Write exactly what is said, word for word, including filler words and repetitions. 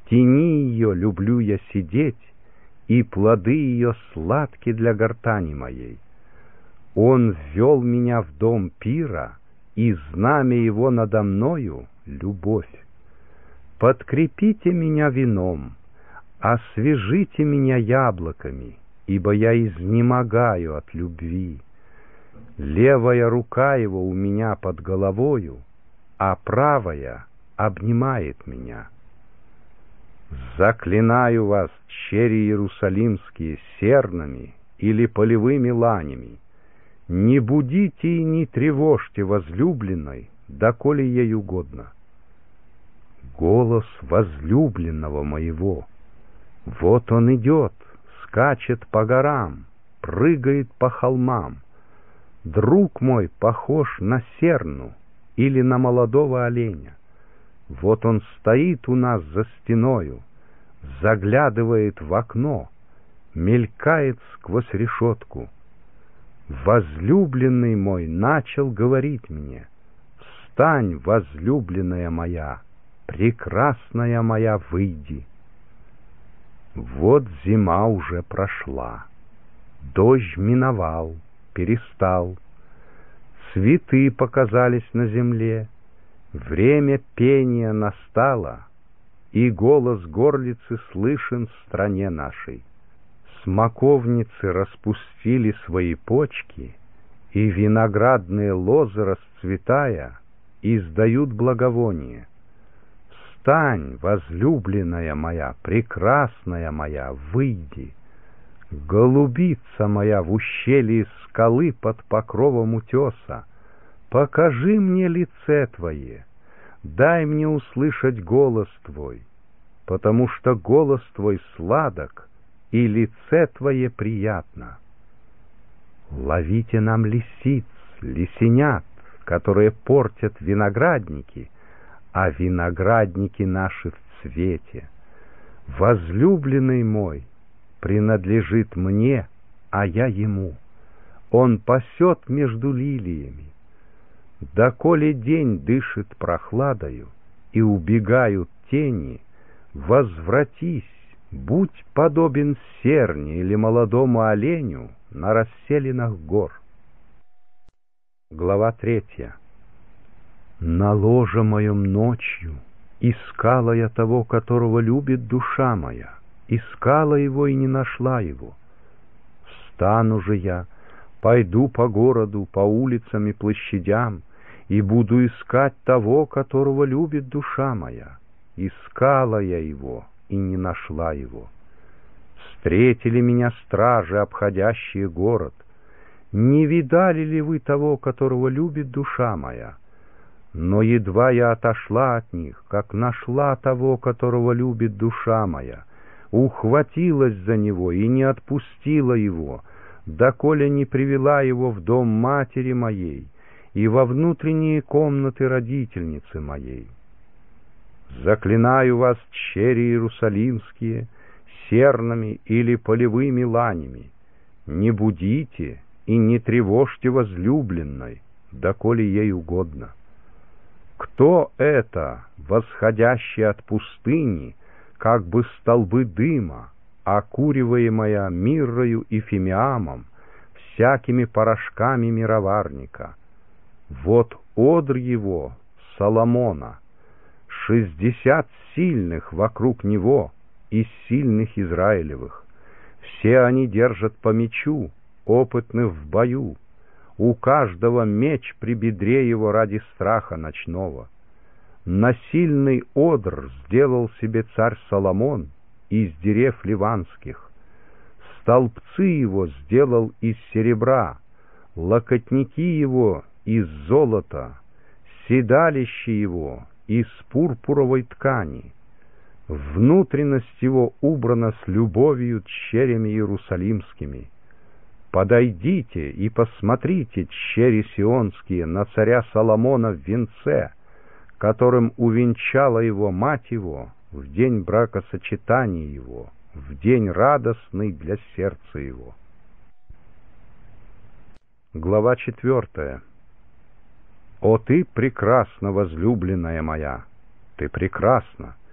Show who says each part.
Speaker 1: тени ее люблю я сидеть, и плоды ее сладки для гортани моей. Он ввел меня в дом пира, и знамя его надо мною — любовь. Подкрепите меня вином, освежите меня яблоками, ибо я изнемогаю от любви. Левая рука его у меня под головою, а правая обнимает меня. Заклинаю вас, чери иерусалимские, сернами или полевыми ланями, не будите и не тревожьте возлюбленной, доколе ей угодно. Голос возлюбленного моего, вот он идет, скачет по горам, прыгает по холмам. Друг мой похож на серну или на молодого оленя. Вот он стоит у нас за стеною, заглядывает в окно, мелькает сквозь решетку. Возлюбленный мой начал говорить мне: «Встань, возлюбленная моя, прекрасная моя, выйди». Вот зима уже прошла, дождь миновал, перестал, цветы показались на земле, время пения настало, и голос горлицы слышен в стране нашей. Смоковницы распустили свои почки, и виноградные лозы, расцветая, издают благовоние. Встань, возлюбленная моя, прекрасная моя, выйди. Голубица моя в ущелье скалы под покровом утеса, покажи мне лице твое, дай мне услышать голос твой, потому что голос твой сладок, и лице твое приятно. Ловите нам лисиц, лисенят, которые портят виноградники, а виноградники наши в цвете. Возлюбленный мой принадлежит мне, а я ему. Он пасет между лилиями. Доколе день дышит прохладою и убегают тени, возвратись, будь подобен серне или молодому оленю на расселинах гор. Глава третья. На ложе моем ночью искала я того, которого любит душа моя, искала его и не нашла его. Встану же я, пойду по городу, по улицам и площадям, и буду искать того, которого любит душа моя. Искала я его и не нашла его. Встретили меня стражи, обходящие город. Не видали ли вы того, которого любит душа моя? Но едва я отошла от них, как нашла того, которого любит душа моя, ухватилась за него и не отпустила его, доколе не привела его в дом матери моей и во внутренние комнаты родительницы моей. Заклинаю вас, чери иерусалимские, сернами или полевыми ланями, не будите и не тревожьте возлюбленной, доколе ей угодно. Кто это, восходящий от пустыни, как бы столбы дыма, окуриваемая миррою и фимиамом, всякими порошками мироварника? Вот одр его, Соломона, шестьдесят сильных вокруг него из сильных Израилевых. Все они держат по мечу, опытны в бою. У каждого меч при бедре его ради страха ночного. Насильный одр сделал себе царь Соломон из дерев ливанских. Столбцы его сделал из серебра, локотники его из золота, седалище его из пурпуровой ткани. Внутренность его убрана с любовью черями иерусалимскими. Подойдите и посмотрите, чери сионские, на царя Соломона в венце, которым увенчала его мать его в день бракосочетания его, в день радостный для сердца его. Глава четвертая. О, ты прекрасна, возлюбленная моя, ты прекрасна,